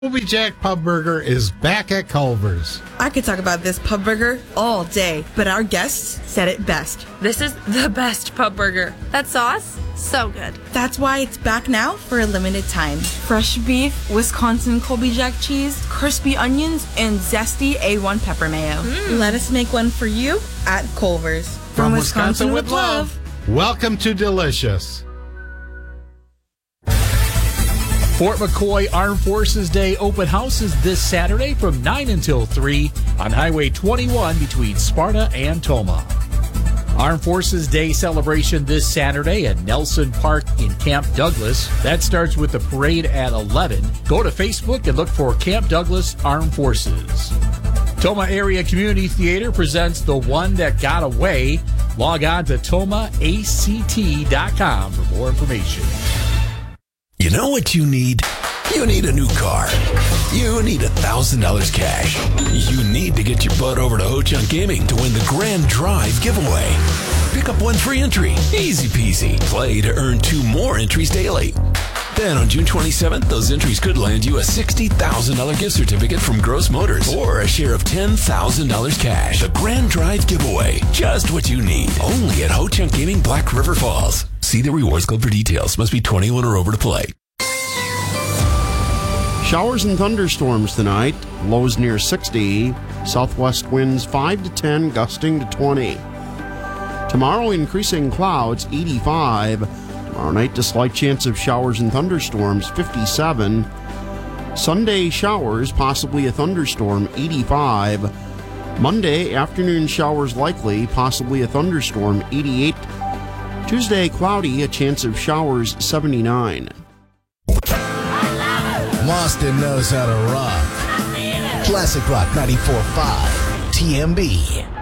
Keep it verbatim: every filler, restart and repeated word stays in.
Colby Jack Pub Burger is back at Culver's. I could talk about this pub burger all day, but our guests said it best. This is the best pub burger. That sauce, so good. That's why it's back now for a limited time. Fresh beef, Wisconsin Colby Jack cheese, crispy onions, and zesty A one pepper mayo. Mm. Let us make one for you at Culver's. From, From Wisconsin, Wisconsin with love. love. Welcome to Delicious. Fort McCoy Armed Forces Day open house is this Saturday from nine until three on Highway twenty-one between Sparta and Tomah. Armed Forces Day celebration this Saturday at Nelson Park in Camp Douglas. That starts with the parade at eleven. Go to Facebook and look for Camp Douglas Armed Forces. Tomah Area Community Theater presents The One That Got Away. Log on to tomah a c t dot com for more information. You know what you need? You need a new car. You need one thousand dollars cash. You need to get your butt over to Ho-Chunk Gaming to win the Grand Drive giveaway. Pick up one free entry. Easy peasy. Play to earn two more entries daily. Then on June twenty-seventh, those entries could land you a sixty thousand dollars gift certificate from Gross Motors or a share of ten thousand dollars cash. The Grand Drive giveaway. Just what you need. Only at Ho-Chunk Gaming, Black River Falls. See the Rewards Club for details. Must be twenty-one or over to play. Showers and thunderstorms tonight. Lows near sixty. Southwest winds five to ten, gusting to twenty. Tomorrow, increasing clouds, eighty-five. Tomorrow night, a slight chance of showers and thunderstorms, fifty-seven. Sunday, showers, possibly a thunderstorm, eighty-five. Monday, afternoon showers likely, possibly a thunderstorm, eighty-eight. Tuesday, cloudy, a chance of showers, seventy-nine. Boston knows how to rock. Classic Rock ninety-four point five, T M B.